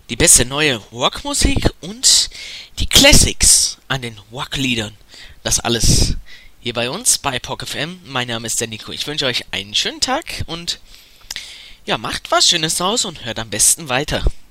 Die beste neue Rockmusik und die Classics an den Rockliedern. Das alles hier bei uns bei POC FM. Mein Name ist der Nico. Ich wünsche euch einen schönen Tag und ja, macht was Schönes aus und hört am besten weiter.